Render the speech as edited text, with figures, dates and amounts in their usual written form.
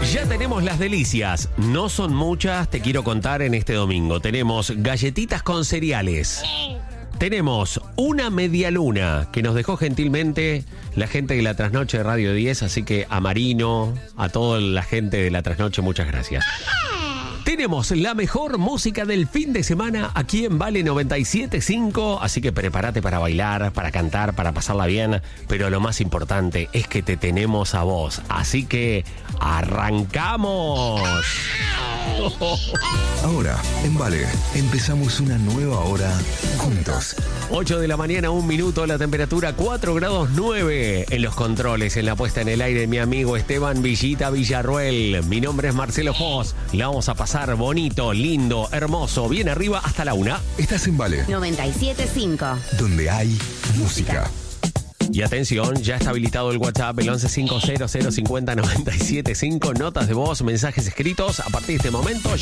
Ya tenemos las delicias. No son muchas, te quiero contar en este domingo. Tenemos galletitas con cereales. Tenemos una media luna que nos dejó gentilmente la gente de la Trasnoche de Radio 10. Así que a Marino, a toda la gente de la Trasnoche, muchas gracias. Tenemos la mejor música del fin de semana aquí en Vale 97.5, así que prepárate para bailar, para cantar, para pasarla bien, pero lo más importante es que te tenemos a vos, así que ¡arrancamos! Ahora, en Vale, empezamos una nueva hora juntos. 8 de la mañana, 1 minuto, la temperatura 4 grados 9 en los controles, en la puesta en el aire, mi amigo Esteban Villita Villarruel. Mi nombre es Marcelo Foz, la vamos a pasar bonito, lindo, hermoso, bien arriba hasta la 1. Estás en Vale 97.5. donde hay música. Y atención, ya está habilitado el WhatsApp, el 1150050975, notas de voz, mensajes escritos. A partir de este momento